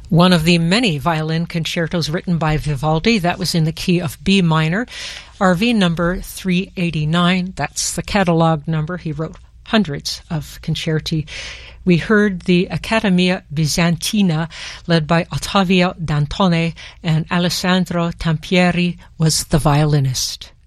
One of the many violin concertos written by Vivaldi, that was in the key of B minor, RV number 389. That's the catalog number. He wrote hundreds of concerti. We heard the Accademia Bizantina, led by Ottavio Dantone, and Alessandro Tampieri was the violinist.